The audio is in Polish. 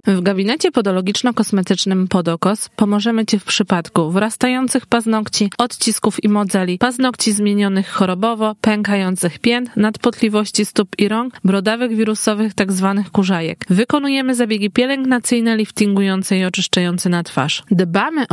W gabinecie podologiczno-kosmetycznym Podokos pomożemy Ci w przypadku wyrastających paznokci, odcisków i modzeli, paznokci zmienionych chorobowo, pękających pięt, nadpotliwości stóp i rąk, brodawych wirusowych tzw. kurzajek. Wykonujemy zabiegi pielęgnacyjne, liftingujące i oczyszczające na twarz. Dbamy